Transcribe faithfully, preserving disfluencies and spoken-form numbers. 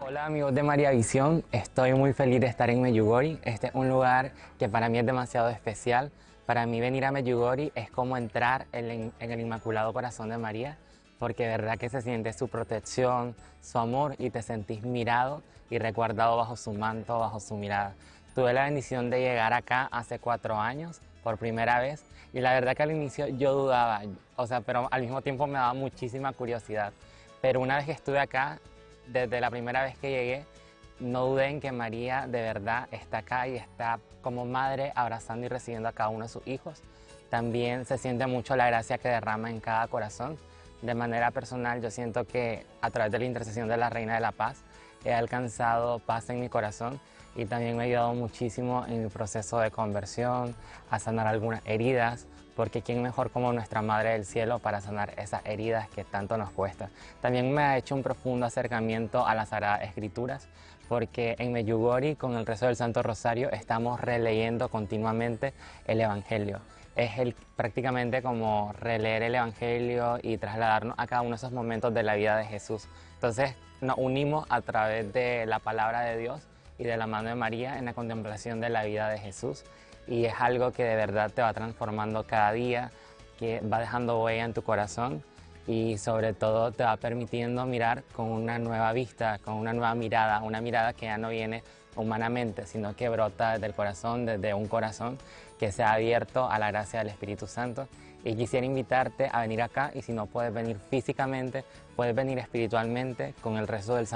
Hola amigos de María Visión, estoy muy feliz de estar en Medjugorje. Este es un lugar que para mí es demasiado especial. Para mí venir a Medjugorje es como entrar en, en el Inmaculado Corazón de María, porque de verdad que se siente su protección, su amor y te sentís mirado y resguardado bajo su manto, bajo su mirada. Tuve la bendición de llegar acá hace cuatro años por primera vez y la verdad que al inicio yo dudaba, o sea, pero al mismo tiempo me daba muchísima curiosidad. Pero una vez que estuve acá, desde la primera vez que llegué, no dudé en que María de verdad está acá y está como madre abrazando y recibiendo a cada uno de sus hijos. También se siente mucho la gracia que derrama en cada corazón. De manera personal, yo siento que a través de la intercesión de la Reina de la Paz he alcanzado paz en mi corazón y también me ha ayudado muchísimo en mi proceso de conversión, a sanar algunas heridas, porque quién mejor como nuestra Madre del Cielo para sanar esas heridas que tanto nos cuesta. También me ha hecho un profundo acercamiento a las Sagradas Escrituras, porque en Medjugorje, con el rezo del Santo Rosario, estamos releyendo continuamente el Evangelio. Es el, prácticamente como releer el Evangelio y trasladarnos a cada uno de esos momentos de la vida de Jesús. Entonces nos unimos a través de la palabra de Dios y de la mano de María en la contemplación de la vida de Jesús. Y es algo que de verdad te va transformando cada día, que va dejando huella en tu corazón y sobre todo te va permitiendo mirar con una nueva vista, con una nueva mirada, una mirada que ya no viene humanamente, sino que brota desde el corazón, desde un corazón que se ha abierto a la gracia del Espíritu Santo. Y quisiera invitarte a venir acá y si no puedes venir físicamente, puedes venir espiritualmente con el rezo del Santo